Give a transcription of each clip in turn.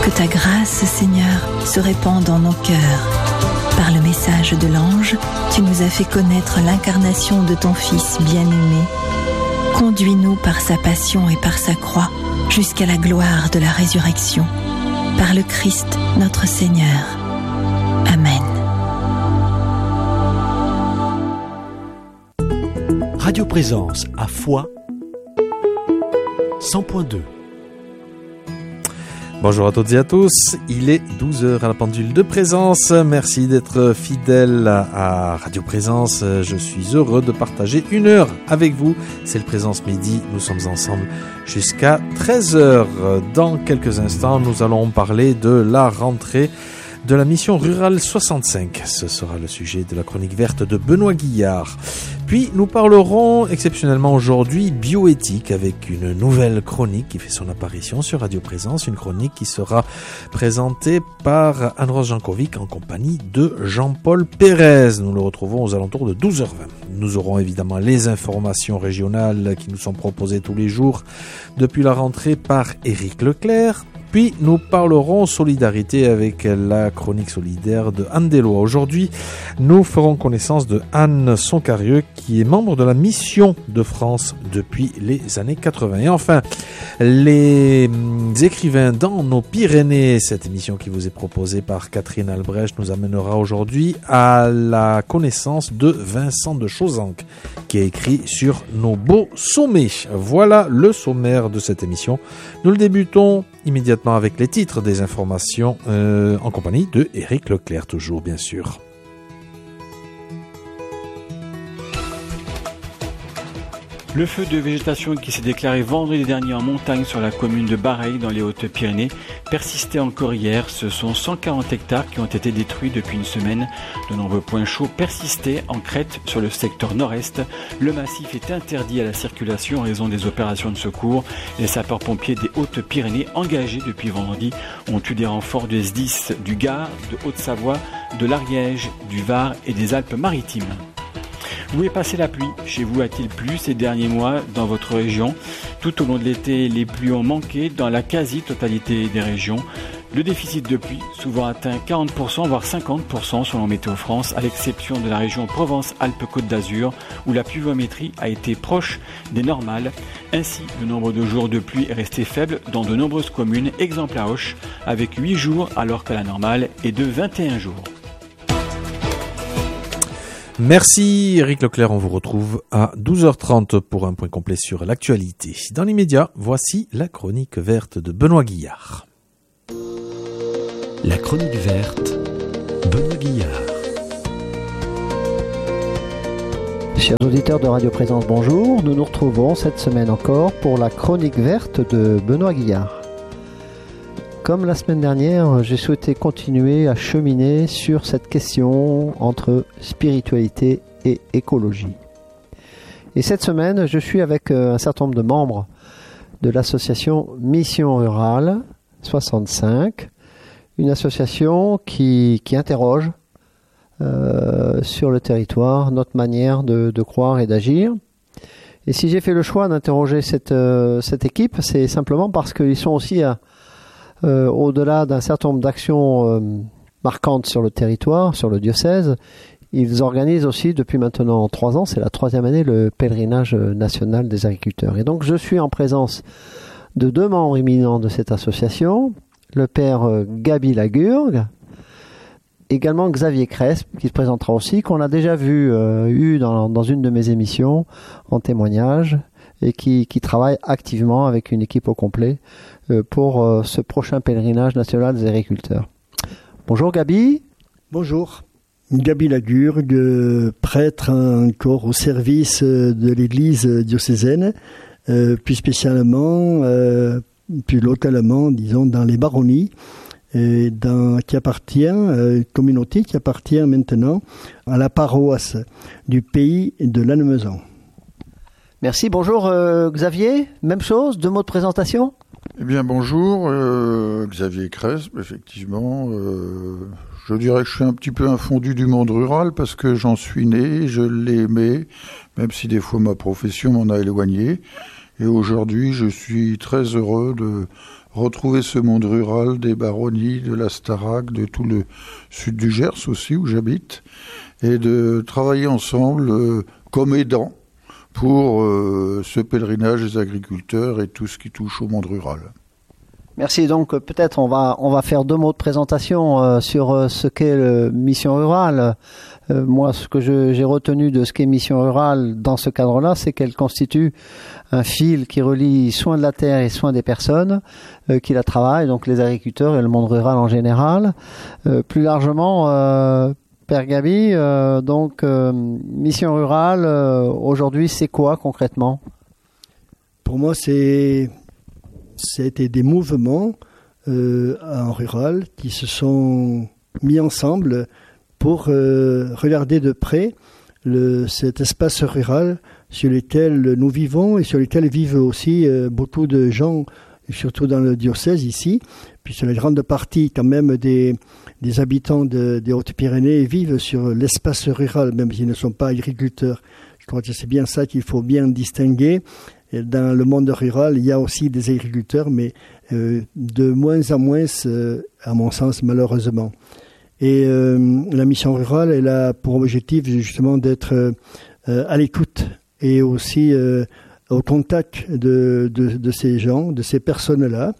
Que ta grâce, Seigneur, se répande dans nos cœurs. Par le message de l'ange, tu nous as fait connaître l'incarnation de ton Fils bien-aimé. Conduis-nous par sa passion et par sa croix jusqu'à la gloire de la résurrection. Par le Christ, notre Seigneur. Amen. Radio Présence à Foix 100.2. Bonjour à toutes et à tous, il est 12h à la pendule de Présence. Merci d'être fidèles à Radio Présence. Je suis heureux de partager une heure avec vous. C'est le Présence Midi, nous sommes ensemble jusqu'à 13h. Dans quelques instants, nous allons parler de la rentrée de la mission rurale 65. Ce sera le sujet de la chronique verte de Benoît Guillard. Puis nous parlerons exceptionnellement aujourd'hui bioéthique avec une nouvelle chronique qui fait son apparition sur Radio Présence, une chronique qui sera présentée par Anne-Rose Jankovic en compagnie de Jean-Paul Pérez. Nous le retrouvons aux alentours de 12h20. Nous aurons évidemment les informations régionales qui nous sont proposées tous les jours depuis la rentrée par Éric Leclerc. Puis nous parlerons solidarité avec la chronique solidaire de Anne Deslois. Aujourd'hui, nous ferons connaissance de Anne Soncarieux qui est membre de la mission de France depuis les années 80. Et enfin, les écrivains dans nos Pyrénées, cette émission qui vous est proposée par Catherine Albrecht nous amènera aujourd'hui à la connaissance de Vincent de Chausanque qui a écrit sur nos beaux sommets. Voilà le sommaire de cette émission. Nous le débutons immédiatement avec les titres des informations en compagnie de Éric Leclerc, toujours bien sûr. Le feu de végétation qui s'est déclaré vendredi dernier en montagne sur la commune de Bareilles dans les Hautes-Pyrénées persistait encore hier. Ce sont 140 hectares qui ont été détruits depuis une semaine. De nombreux points chauds persistaient en crête sur le secteur nord-est. Le massif est interdit à la circulation en raison des opérations de secours. Les sapeurs-pompiers des Hautes-Pyrénées engagés depuis vendredi ont eu des renforts du SDIS du Gard, de Haute-Savoie, de l'Ariège, du Var et des Alpes-Maritimes. Où est passée la pluie? Chez vous a-t-il plu ces derniers mois dans votre région? Tout au long de l'été, les pluies ont manqué dans la quasi-totalité des régions. Le déficit de pluie, souvent atteint 40%, voire 50% selon Météo France, à l'exception de la région Provence-Alpes-Côte d'Azur, où la pluviométrie a été proche des normales. Ainsi, le nombre de jours de pluie est resté faible dans de nombreuses communes, exemple à Auch, avec 8 jours alors que la normale est de 21 jours. Merci Éric Leclerc, on vous retrouve à 12h30 pour un point complet sur l'actualité. Dans l'immédiat, voici la chronique verte de Benoît Guillard. La chronique verte, Benoît Guillard. Chers auditeurs de Radio Présence, bonjour. Nous nous retrouvons cette semaine encore pour la chronique verte de Benoît Guillard. Comme la semaine dernière, j'ai souhaité continuer à cheminer sur cette question entre spiritualité et écologie. Et cette semaine, je suis avec un certain nombre de membres de l'association Mission Rurale 65, une association qui interroge sur le territoire notre manière de croire et d'agir. Et si j'ai fait le choix d'interroger cette équipe, c'est simplement parce qu'ils sont aussi au-delà d'un certain nombre d'actions marquantes sur le territoire, sur le diocèse. Ils organisent aussi depuis maintenant 3 ans, c'est la 3e année, le pèlerinage national des agriculteurs. Et donc je suis en présence de 2 membres éminents de cette association, le père Gaby Lagurgue, également Xavier Cresp, qui se présentera aussi, qu'on a déjà eu dans une de mes émissions en témoignage, et qui travaille activement avec une équipe au complet pour ce prochain pèlerinage national des agriculteurs. Bonjour Gaby. Bonjour. Gaby Lagurgue, prêtre encore au service de l'église diocésaine, puis spécialement, puis localement, disons, dans les baronnies, communauté qui appartient maintenant à la paroisse du pays de Lannemezan. Merci. Bonjour Xavier, même chose, 2 mots de présentation. Eh bien bonjour, Xavier Cresp, effectivement. Je dirais que je suis un petit peu un fondu du monde rural parce que j'en suis né, je l'ai aimé, même si des fois ma profession m'en a éloigné. Et aujourd'hui, je suis très heureux retrouver ce monde rural des baronnies, de la Starac, de tout le sud du Gers aussi où j'habite, et de travailler ensemble comme aidants pour ce pèlerinage des agriculteurs et tout ce qui touche au monde rural. Merci. Donc peut-être on va faire 2 mots de présentation sur ce qu'est Mission Rurale. Moi, ce que j'ai retenu de ce qu'est Mission Rurale dans ce cadre-là, c'est qu'elle constitue un fil qui relie soin de la terre et soin des personnes qui la travaillent, donc les agriculteurs et le monde rural en général. Plus largement, Père Gaby, donc Mission Rurale, aujourd'hui, c'est quoi concrètement ? Pour moi, c'était des mouvements en rural qui se sont mis ensemble pour regarder de près cet espace rural sur lequel nous vivons et sur lequel vivent aussi beaucoup de gens, surtout dans le diocèse ici, puisque la grande partie quand même des habitants des Hautes-Pyrénées vivent sur l'espace rural, même s'ils ne sont pas agriculteurs. Je crois que c'est bien ça qu'il faut bien distinguer. Et dans le monde rural, il y a aussi des agriculteurs, mais de moins en moins, à mon sens, malheureusement. Et la mission rurale, elle a pour objectif justement d'être à l'écoute et aussi au contact de ces gens, de ces personnes-là,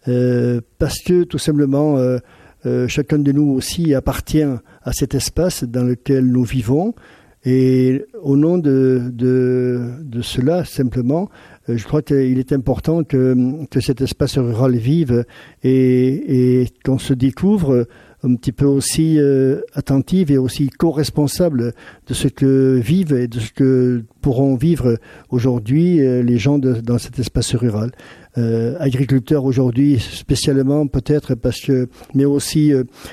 parce que tout simplement, chacun de nous aussi appartient à cet espace dans lequel nous vivons. Et au nom de cela, simplement, je crois qu'il est important que cet espace rural vive et qu'on se découvre un petit peu aussi attentive et aussi co-responsable de ce que vivent et de ce que pourront vivre aujourd'hui les gens dans cet espace rural. Agriculteurs aujourd'hui spécialement peut-être mais aussi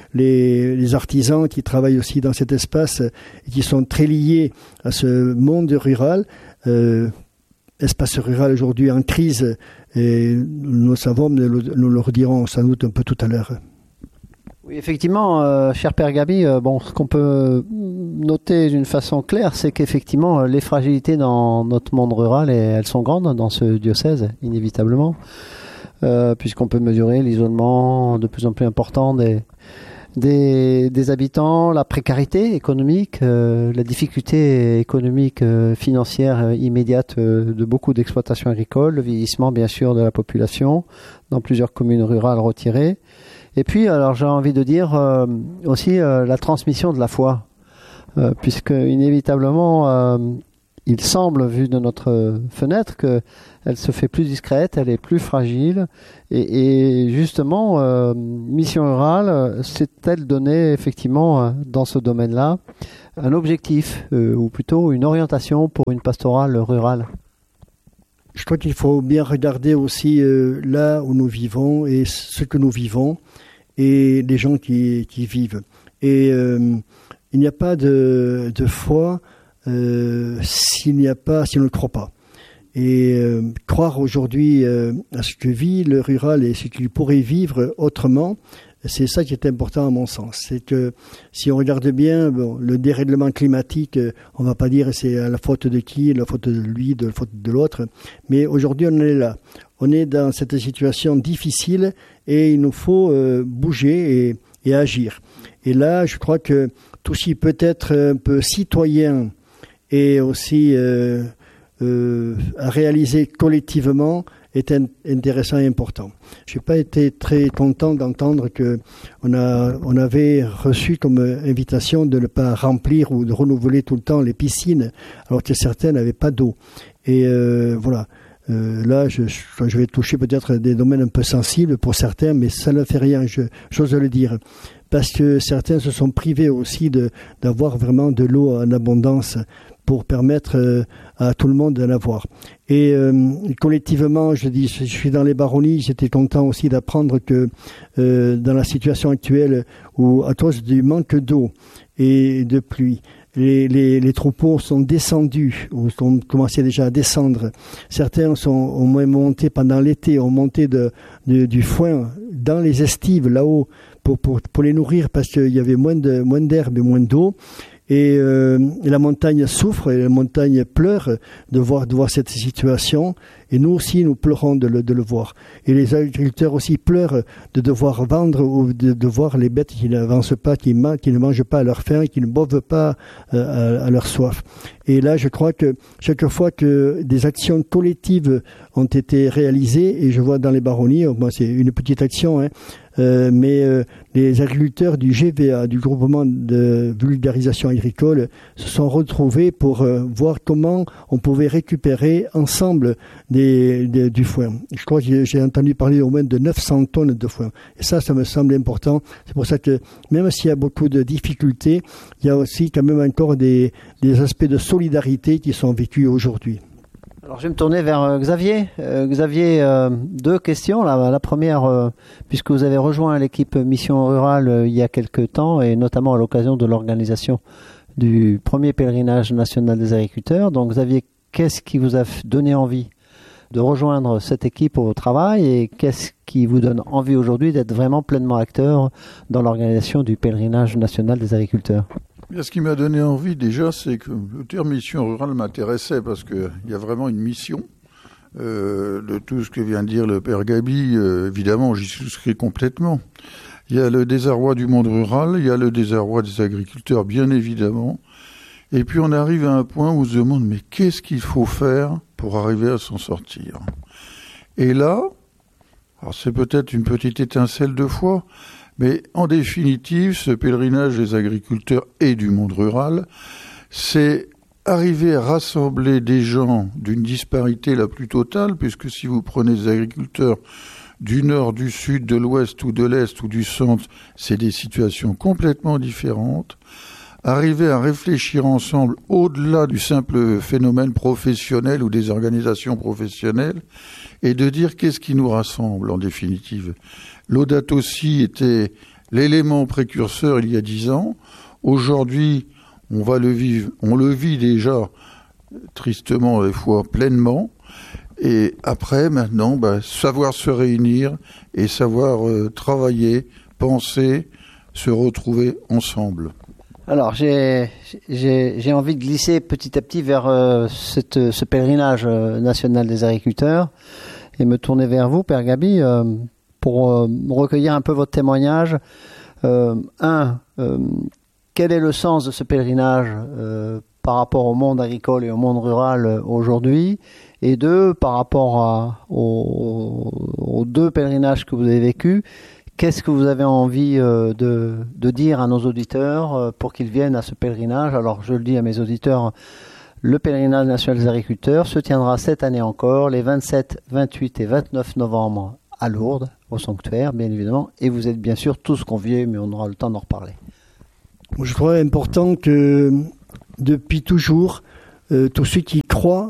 les artisans qui travaillent aussi dans cet espace et qui sont très liés à ce monde rural. Espace rural aujourd'hui en crise et nous savons, nous le redirons sans doute un peu tout à l'heure. Oui, effectivement, cher Père Gaby, ce qu'on peut noter d'une façon claire, c'est qu'effectivement, les fragilités dans notre monde rural, elles sont grandes dans ce diocèse, inévitablement, puisqu'on peut mesurer l'isolement de plus en plus important des habitants, la précarité économique, la difficulté économique financière immédiate de beaucoup d'exploitations agricoles, le vieillissement bien sûr de la population dans plusieurs communes rurales retirées. Et puis, alors j'ai envie de dire aussi la transmission de la foi, puisque inévitablement, il semble, vu de notre fenêtre, qu'elle se fait plus discrète, elle est plus fragile, et justement, Mission Rurale s'est-elle donné effectivement dans ce domaine-là un objectif, ou plutôt une orientation pour une pastorale rurale ? Je crois qu'il faut bien regarder aussi là où nous vivons et ce que nous vivons et les gens qui vivent. Et il n'y a pas de foi si on ne croit pas. Et croire aujourd'hui à ce que vit le rural et ce qu'il pourrait vivre autrement, c'est ça qui est important à mon sens. C'est que si on regarde bien le dérèglement climatique, on ne va pas dire c'est la faute de qui, la faute de lui, la faute de l'autre, mais aujourd'hui on est là. On est dans cette situation difficile et il nous faut bouger et agir. Et là, je crois que tout ce qui peut être un peu citoyen et aussi à réaliser collectivement est intéressant et important. Je n'ai pas été très content d'entendre qu'on avait reçu comme invitation de ne pas remplir ou de renouveler tout le temps les piscines, alors que certains n'avaient pas d'eau. Et voilà. Là, je vais toucher peut-être des domaines un peu sensibles pour certains, mais ça ne fait rien, j'ose le dire. Parce que certains se sont privés aussi d'avoir vraiment de l'eau en abondance pour permettre à tout le monde d'en avoir. Et collectivement, je suis dans les baronnies, j'étais content aussi d'apprendre que dans la situation actuelle où à cause du manque d'eau et de pluie, les troupeaux sont descendus, ou ont commencé déjà à descendre. Certains ont moins monté pendant l'été, ont monté du foin dans les estives là-haut pour les nourrir parce qu'il y avait moins d'herbe et moins d'eau. Et la montagne souffre et la montagne pleure de voir cette situation. Et nous aussi, nous pleurons de le voir. Et les agriculteurs aussi pleurent de devoir vendre ou de voir les bêtes qui n'avancent pas, qui ne mangent pas à leur faim, qui ne boivent pas à leur soif. Et là, je crois que chaque fois que des actions collectives ont été réalisées, et je vois dans les baronnies, moi c'est une petite action, mais les agriculteurs du GVA, du groupement de vulgarisation agricole, se sont retrouvés pour voir comment on pouvait récupérer ensemble du foin. Je crois que j'ai entendu parler au moins de 900 tonnes de foin. Et ça me semble important. C'est pour ça que même s'il y a beaucoup de difficultés, il y a aussi quand même encore des aspects de solidarité qui sont vécus aujourd'hui. Alors je vais me tourner vers Xavier. Xavier, deux questions. La première, puisque vous avez rejoint l'équipe Mission Rurale il y a quelques temps, et notamment à l'occasion de l'organisation du premier pèlerinage national des agriculteurs. Donc Xavier, qu'est-ce qui vous a donné envie de rejoindre cette équipe au travail, et qu'est-ce qui vous donne envie aujourd'hui d'être vraiment pleinement acteur dans l'organisation du pèlerinage national des agriculteurs ? Ce qui m'a donné envie déjà, c'est que le terme mission rurale m'intéressait parce qu'il y a vraiment une mission. De tout ce que vient de dire le père Gabi, évidemment, j'y souscris complètement. Il y a le désarroi du monde rural, il y a le désarroi des agriculteurs, bien évidemment. Et puis on arrive à un point où on se demande, mais qu'est-ce qu'il faut faire pour arriver à s'en sortir ? Et là, alors c'est peut-être une petite étincelle de foi, mais en définitive, ce pèlerinage des agriculteurs et du monde rural, c'est arriver à rassembler des gens d'une disparité la plus totale, puisque si vous prenez des agriculteurs du nord, du sud, de l'ouest ou de l'est ou du centre, c'est des situations complètement différentes. Arriver à réfléchir ensemble au-delà du simple phénomène professionnel ou des organisations professionnelles, et de dire qu'est-ce qui nous rassemble en définitive. Laudato Si était l'élément précurseur il y a 10 ans. Aujourd'hui, on le vit déjà tristement des fois pleinement. Et après, maintenant, savoir se réunir et savoir travailler, penser, se retrouver ensemble. Alors, j'ai envie de glisser petit à petit vers ce pèlerinage national des agriculteurs et me tourner vers vous, Père Gabi, pour recueillir un peu votre témoignage. Quel est le sens de ce pèlerinage par rapport au monde agricole et au monde rural aujourd'hui ? Et deux, par rapport aux deux pèlerinages que vous avez vécus, qu'est-ce que vous avez envie de dire à nos auditeurs pour qu'ils viennent à ce pèlerinage ? Alors, je le dis à mes auditeurs, le pèlerinage national des agriculteurs se tiendra cette année encore, les 27, 28 et 29 novembre à Lourdes, au sanctuaire, bien évidemment. Et vous êtes bien sûr tous conviés, mais on aura le temps d'en reparler. Je crois important que depuis toujours, tous ceux qui croient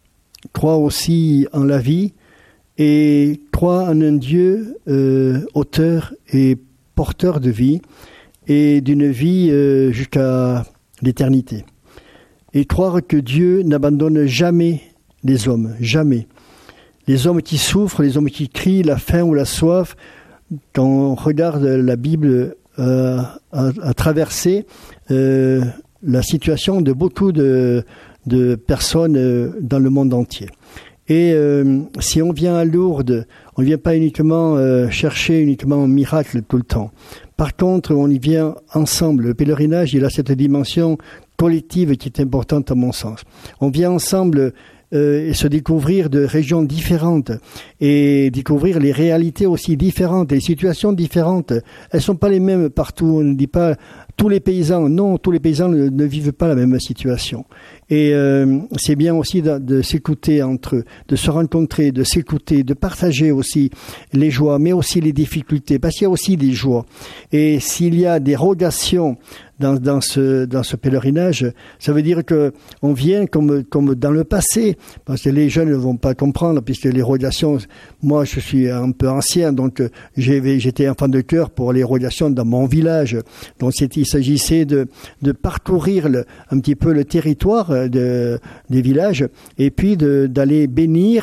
aussi en la vie et croient en un Dieu auteur et porteur de vie et d'une vie jusqu'à l'éternité. Et croire que Dieu n'abandonne jamais les hommes, jamais. Les hommes qui souffrent, les hommes qui crient la faim ou la soif, quand on regarde la Bible à traverser la situation de beaucoup de personnes dans le monde entier. Et si on vient à Lourdes, on ne vient pas uniquement chercher uniquement un miracle tout le temps. Par contre, on y vient ensemble. Le pèlerinage, il a cette dimension collective qui est importante à mon sens. On vient ensemble et se découvrir de régions différentes et découvrir les réalités aussi différentes, les situations différentes. Elles ne sont pas les mêmes partout. On ne dit pas tous les paysans. Non, tous les paysans ne vivent pas la même situation. Et c'est bien aussi de s'écouter entre eux, de se rencontrer, de s'écouter, de partager aussi les joies, mais aussi les difficultés, parce qu'il y a aussi des joies. Et s'il y a des rogations dans ce pèlerinage, ça veut dire que on vient comme dans le passé, parce que les jeunes ne vont pas comprendre, puisque les rogations, moi je suis un peu ancien, donc j'étais enfant de chœur pour les rogations dans mon village. Donc il s'agissait de parcourir un petit peu le territoire des villages, et puis d'aller bénir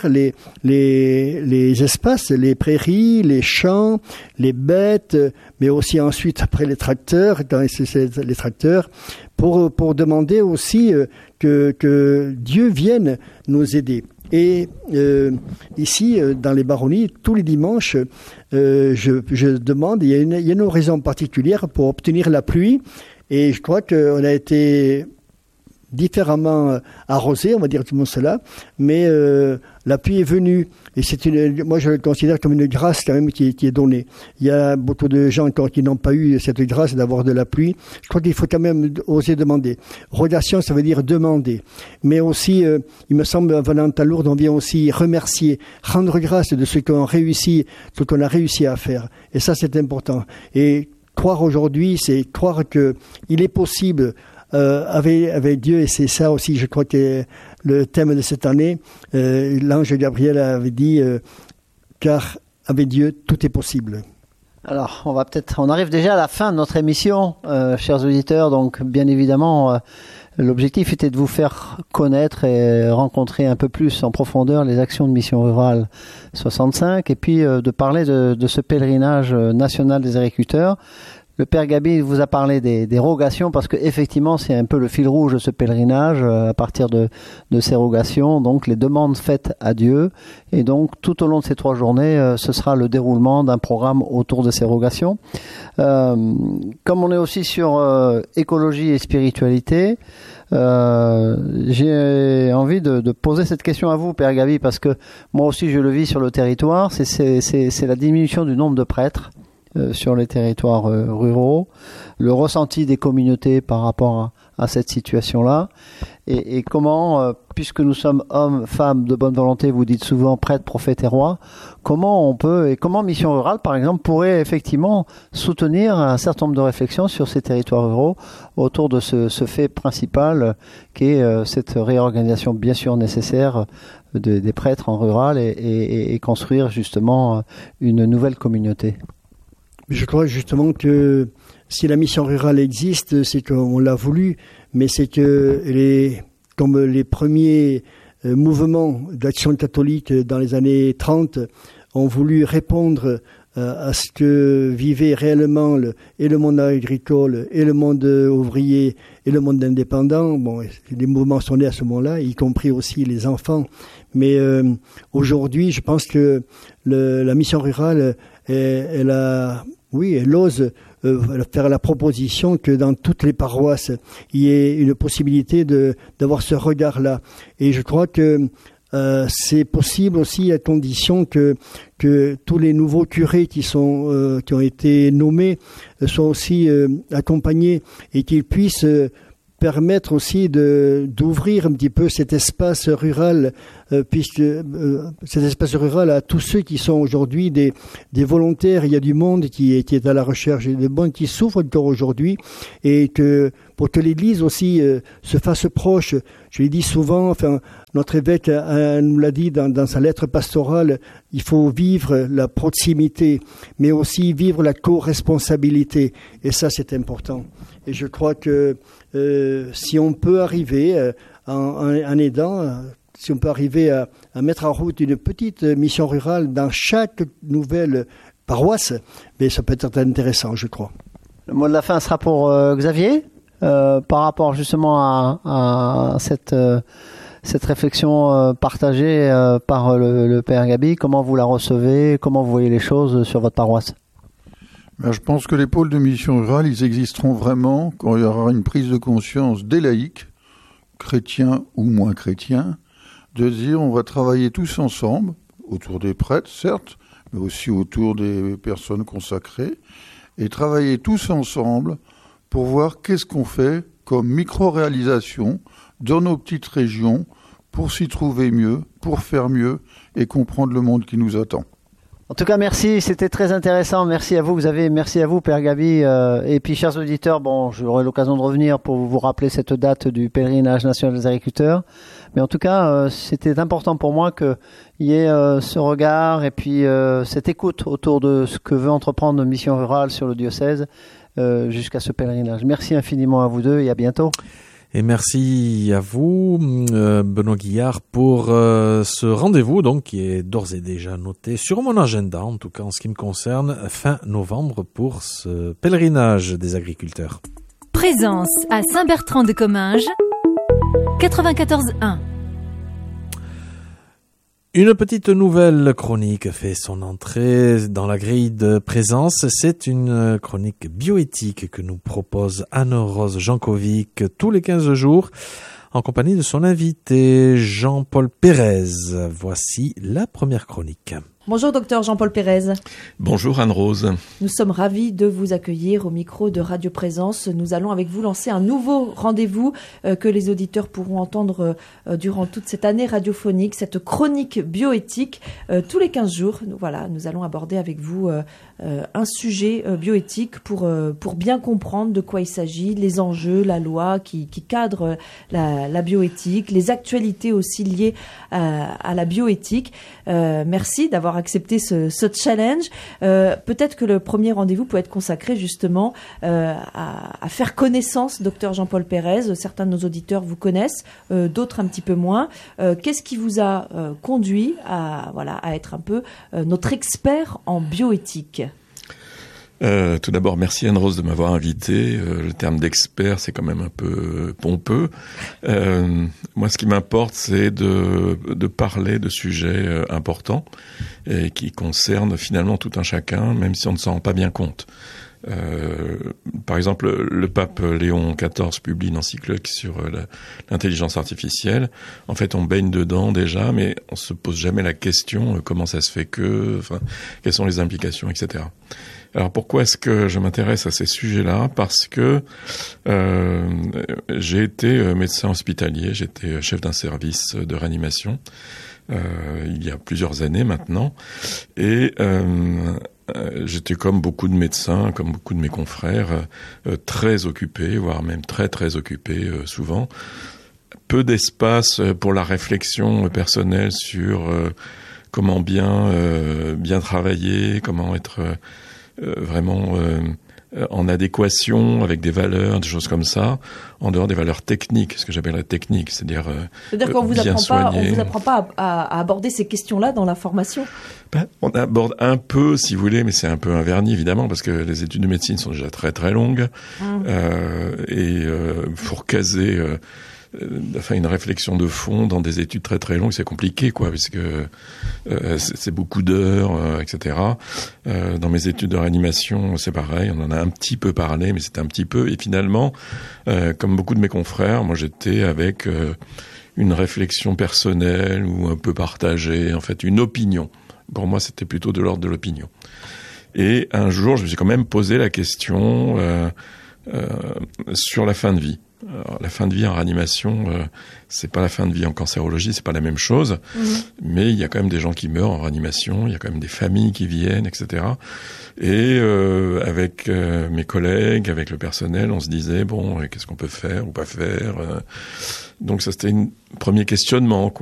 les espaces, les prairies, les champs, les bêtes, mais aussi ensuite après les tracteurs, les tracteurs, pour demander aussi que Dieu vienne nous aider. Et ici, dans les baronnies, tous les dimanches, je demande, il y a une raison particulière pour obtenir la pluie. Et je crois qu'on a été différemment arrosé, on va dire tout le monde cela, mais la pluie est venue et moi je le considère comme une grâce quand même qui est donnée. Il y a beaucoup de gens encore qui n'ont pas eu cette grâce d'avoir de la pluie. Je crois qu'il faut quand même oser demander. Rodation, ça veut dire demander, mais aussi il me semble venant à Lourdes, on vient aussi remercier, rendre grâce de ce qu'on a réussi à faire, et ça c'est important. Et croire aujourd'hui, c'est croire que il est possible avec Dieu, et c'est ça aussi, je crois que le thème de cette année, l'ange Gabriel avait dit car avec Dieu tout est possible. Alors, on arrive déjà à la fin de notre émission, chers auditeurs, donc bien évidemment, l'objectif était de vous faire connaître et rencontrer un peu plus en profondeur les actions de Mission Rurale 65, et puis de parler de ce pèlerinage national des agriculteurs. Le Père Gabi vous a parlé des rogations, parce que effectivement c'est un peu le fil rouge de ce pèlerinage, à partir de ces rogations, donc les demandes faites à Dieu, et donc tout au long de ces 3 journées, ce sera le déroulement d'un programme autour de ces rogations. Comme on est aussi sur écologie et spiritualité, j'ai envie de poser cette question à vous, Père Gabi, parce que moi aussi je le vis sur le territoire, c'est la diminution du nombre de prêtres sur les territoires ruraux, le ressenti des communautés par rapport à cette situation-là, et comment, puisque nous sommes hommes, femmes de bonne volonté, vous dites souvent prêtres, prophètes et rois, comment Mission Rurale, par exemple, pourrait effectivement soutenir un certain nombre de réflexions sur ces territoires ruraux autour de ce fait principal qu'est cette réorganisation bien sûr nécessaire des prêtres en rural, et construire justement une nouvelle communauté. Je crois justement que si la mission rurale existe, c'est qu'on l'a voulu, mais c'est que comme les premiers mouvements d'action catholique dans les années 30 ont voulu répondre à ce que vivait réellement et le monde agricole, et le monde ouvrier, et le monde indépendant. Bon, les mouvements sont nés à ce moment-là, y compris aussi les enfants. Mais aujourd'hui, je pense que la mission rurale, elle ose faire la proposition que dans toutes les paroisses, il y ait une possibilité d'avoir ce regard-là. Et je crois que c'est possible aussi à condition que tous les nouveaux curés qui ont été nommés soient aussi accompagnés, et qu'ils puissent permettre aussi d'ouvrir un petit peu cet espace rural, puisque cet espace rural à tous ceux qui sont aujourd'hui des volontaires. Il y a du monde qui est à la recherche, et des monde qui souffrent encore aujourd'hui, et pour que l'Église aussi se fasse proche. Je l'ai dit souvent, notre évêque nous l'a dit dans sa lettre pastorale, il faut vivre la proximité, mais aussi vivre la co-responsabilité, et ça c'est important. Et je crois que si on peut arriver en aidant, si on peut arriver à mettre en route une petite mission rurale dans chaque nouvelle paroisse, mais ça peut être intéressant, je crois. Le mot de la fin sera pour Xavier, par rapport justement à cette réflexion partagée par le Père Gabi. Comment vous la recevez? Comment vous voyez les choses sur votre paroisse? Je pense que les pôles de mission rurale, ils existeront vraiment quand il y aura une prise de conscience des laïcs, chrétiens ou moins chrétiens, de dire on va travailler tous ensemble, autour des prêtres certes, mais aussi autour des personnes consacrées, et travailler tous ensemble pour voir qu'est-ce qu'on fait comme micro-réalisation dans nos petites régions pour s'y trouver mieux, pour faire mieux et comprendre le monde qui nous attend. En tout cas, merci, c'était très intéressant. Merci à vous, merci à vous, Père Gabi. Et puis, chers auditeurs, j'aurai l'occasion de revenir pour vous rappeler cette date du pèlerinage national des agriculteurs. Mais en tout cas, c'était important pour moi qu'il y ait ce regard et puis cette écoute autour de ce que veut entreprendre Mission Rurale sur le diocèse jusqu'à ce pèlerinage. Merci infiniment à vous deux et à bientôt. Et merci à vous, Benoît Guillard, pour ce rendez-vous donc qui est d'ores et déjà noté sur mon agenda, en tout cas en ce qui me concerne, fin novembre pour ce pèlerinage des agriculteurs. Présence à Saint-Bertrand-de-Comminges, 94.1. Une petite nouvelle chronique fait son entrée dans la grille de présence. C'est une chronique bioéthique que nous propose Anne-Rose Jankovic tous les 15 jours en compagnie de son invité Jean-Paul Pérez. Voici la première chronique. Bonjour docteur Jean-Paul Pérez. Bonjour Anne-Rose. Nous sommes ravis de vous accueillir au micro de Radio Présence. Nous allons avec vous lancer un nouveau rendez-vous que les auditeurs pourront entendre durant toute cette année radiophonique, cette chronique bioéthique. Tous les 15 jours, nous allons aborder avec vous un sujet bioéthique pour bien comprendre de quoi il s'agit, les enjeux, la loi qui cadre la bioéthique, les actualités aussi liées à la bioéthique. Merci d'avoir accepté ce challenge. Peut-être que le premier rendez-vous peut être consacré justement à faire connaissance, docteur Jean-Paul Pérez. Certains de nos auditeurs vous connaissent, d'autres un petit peu moins. Qu'est-ce qui vous a conduit à être un peu notre expert en bioéthique ? Tout d'abord, merci Anne-Rose de m'avoir invité. Le terme d'expert, c'est quand même un peu pompeux. Moi, ce qui m'importe, c'est de parler de sujets importants et qui concernent finalement tout un chacun, même si on ne s'en rend pas bien compte. Par exemple, le pape Léon XIV publie une encyclique sur l'intelligence artificielle. En fait, on baigne dedans déjà, mais on se pose jamais la question comment ça se fait quelles sont les implications, etc. Alors pourquoi est-ce que je m'intéresse à ces sujets-là ? Parce que j'ai été médecin hospitalier, j'étais chef d'un service de réanimation il y a plusieurs années maintenant, et j'étais comme beaucoup de médecins, comme beaucoup de mes confrères, très occupé, voire même très très occupé souvent. Peu d'espace pour la réflexion personnelle sur comment bien travailler, comment être vraiment en adéquation avec des valeurs, des choses comme ça, en dehors des valeurs techniques, ce que j'appelle la technique, c'est-à-dire qu'on vous bien soigner. On vous apprend pas à aborder ces questions-là dans la formation. On aborde un peu, si vous voulez, mais c'est un peu un vernis, évidemment, parce que les études de médecine sont déjà très très longues, et pour caser une réflexion de fond dans des études très très longues, c'est compliqué, puisque c'est beaucoup d'heures, etc. Dans mes études de réanimation, c'est pareil, on en a un petit peu parlé, mais c'était un petit peu. Et finalement, comme beaucoup de mes confrères, moi j'étais avec une réflexion personnelle ou un peu partagée, en fait une opinion. Pour moi, c'était plutôt de l'ordre de l'opinion. Et un jour, je me suis quand même posé la question sur la fin de vie. Alors, la fin de vie en réanimation, c'est pas la fin de vie en cancérologie, c'est pas la même chose. Mais il y a quand même des gens qui meurent en réanimation, il y a quand même des familles qui viennent, etc. Et avec mes collègues, avec le personnel, on se disait qu'est-ce qu'on peut faire ou pas faire. Donc ça, c'était un premier questionnement,